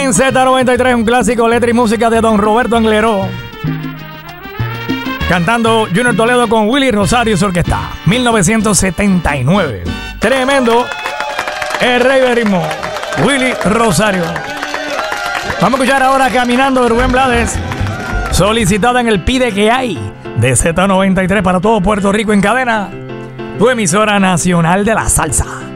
En Z93, un clásico, letra y música de Don Roberto Angleró. Cantando Junior Toledo con Willy Rosario y su orquesta. 1979. Tremendo. El rey del ritmo, Willy Rosario. Vamos a escuchar ahora Caminando de Rubén Blades. Solicitada en el Pide que hay de Z93 para todo Puerto Rico en cadena. Tu emisora nacional de la salsa.